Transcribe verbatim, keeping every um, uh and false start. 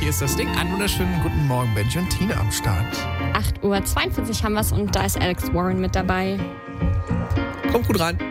ist das Ding. Einen wunderschönen guten Morgen, Benji und Tina am Start. acht Uhr zweiundvierzig haben wir es und da ist Alex Warren mit dabei. Kommt gut rein.